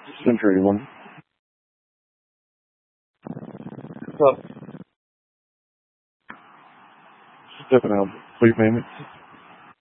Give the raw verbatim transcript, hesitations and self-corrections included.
Century one. What's up? Stepping out. Sleep payment.